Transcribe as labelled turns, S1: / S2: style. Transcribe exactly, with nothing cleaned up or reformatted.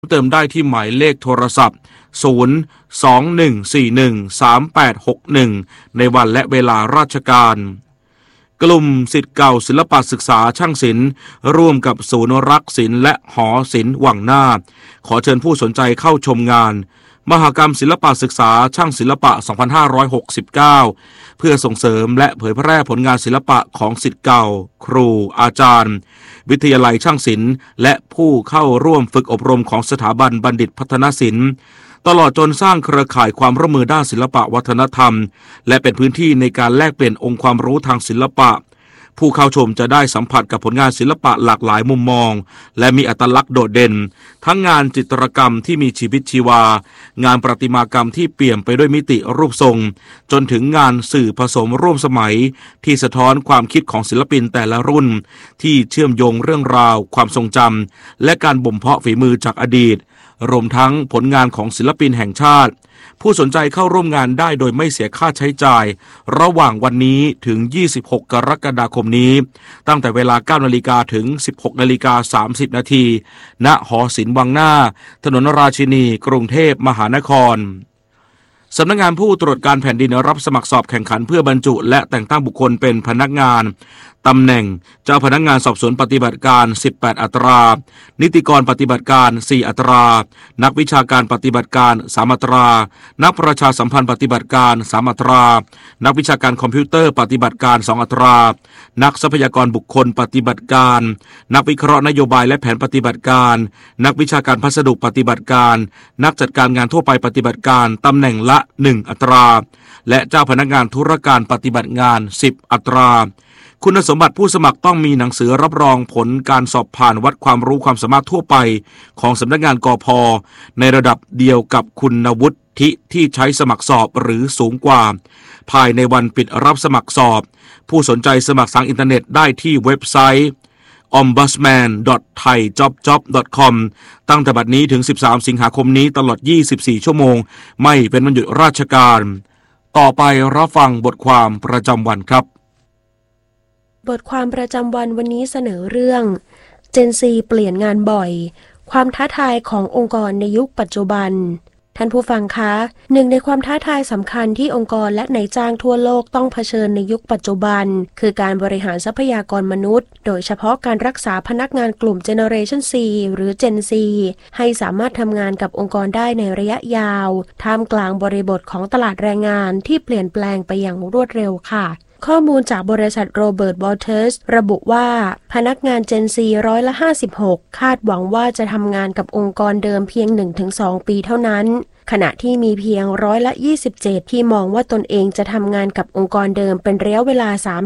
S1: เติมได้ที่หมายเลขโทรศัพท์ศูนย์ สอง หนึ่ง สี่ หนึ่ง สาม แปด หก หนึ่งในวันและเวลาราชการกลุ่มศิษย์เก่าศิลปศึกษาช่างศิลป์ร่วมกับศูนย์รักศิลป์และหอศิลป์วังหน้าขอเชิญผู้สนใจเข้าชมงานมหกรรมศิลปศึกษาช่างศิลปะ สองพันห้าร้อยหกสิบเก้า เพื่อส่งเสริมและเผยแพร่ผลงานศิลปะของศิษย์เก่าครูอาจารย์วิทยาลัยช่างศิลป์และผู้เข้าร่วมฝึกอบรมของสถาบันบัณฑิตพัฒนศิลป์ตลอดจนสร้างเครือข่ายความร่วมมือด้านศิลปะวัฒนธรรมและเป็นพื้นที่ในการแลกเปลี่ยนองค์ความรู้ทางศิลปะผู้เข้าชมจะได้สัมผัสกับผลงานศิลปะหลากหลายมุมมองและมีอัตลักษณ์โดดเด่นทั้งงานจิตรกรรมที่มีชีวิตชีวางานประติมากรรมที่เปี่ยมไปด้วยมิติรูปทรงจนถึงงานสื่อผสมร่วมสมัยที่สะท้อนความคิดของศิลปินแต่ละรุ่นที่เชื่อมโยงเรื่องราวความทรงจำและการบ่มเพาะฝีมือจากอดีตรวมทั้งผลงานของศิลปินแห่งชาติผู้สนใจเข้าร่วมงานได้โดยไม่เสียค่าใช้จ่ายระหว่างวันนี้ถึงยี่สิบหกกรกฎาคมนี้ตั้งแต่เวลา เก้านาฬิกา ถึง สิบหกนาฬิกาสามสิบนาทีณหอศิลป์วังหน้าถนนราชินีกรุงเทพมหานครสำนักงานผู้ตรวจการแผ่นดินรับสมัครสอบแข่งขันเพื่อบรรจุและแต่งตั้งบุคคลเป็นพนักงานตำแหน่งเจ้าพนักงานสอบสวนปฏิบัติการสิบแปดอัตรานิติกรปฏิบัติการสี่อัตรานักวิชาการปฏิบัติการสามอัตรานักประชาสัมพันธ์ปฏิบัติการสามอัตรานักวิชาการคอมพิวเตอร์ปฏิบัติการสองอัตรานักทรัพยากรบุคคลปฏิบัติการนักวิเคราะห์นโยบายและแผนปฏิบัติการนักวิชาการพัสดุปฏิบัติการนักจัดการงานทั่วไปปฏิบัติการตำแหน่งละหนึ่งอัตราและเจ้าพนักงานธุรการปฏิบัติงานสิบอัตราคุณสมบัติผู้สมัครต้องมีหนังสือรับรองผลการสอบผ่านวัดความรู้ความสามารถทั่วไปของสำนักงานกพ.ในระดับเดียวกับคุณวุฒิที่ใช้สมัครสอบหรือสูงกว่าภายในวันปิดรับสมัครสอบผู้สนใจสมัครทางอินเทอร์เน็ตได้ที่เว็บไซต์ โอ เอ็ม บี เอ เอส แมน ดอท ไทย จ็อบ จ็อบ ดอท คอม ตั้งแต่บัดนี้ถึงสิบสามสิงหาคมนี้ตลอดยี่สิบสี่ชั่วโมงไม่เป็นวันหยุดราชการต่อไปรับฟังบทความประจำวันครับ
S2: บทความประจำวันวันนี้เสนอเรื่อง Gen Z เปลี่ยนงานบ่อยความท้าทายขององค์กรในยุคปัจจุบันท่านผู้ฟังคะหนึ่งในความท้าทายสำคัญที่องค์กรและนายจ้างทั่วโลกต้องเผชิญในยุคปัจจุบันคือการบริหารทรัพยากรมนุษย์โดยเฉพาะการรักษาพนักงานกลุ่ม Generation C หรือ Gen Z ให้สามารถทำงานกับองค์กรได้ในระยะยาวท่ามกลางบริบทของตลาดแรงงานที่เปลี่ยนแปลงไปอย่างรวดเร็วค่ะข้อมูลจากบริษัทโรเบิร์ตบอลเทอร์สระบุว่าพนักงาน Gen Z ร้อยละห้าสิบหกคาดหวังว่าจะทำงานกับองค์กรเดิมเพียง หนึ่งถึงสอง ปีเท่านั้นขณะที่มีเพียงร้อยละยี่สิบเจ็ดที่มองว่าตนเองจะทำงานกับองค์กรเดิมเป็นระยะเวลา สาม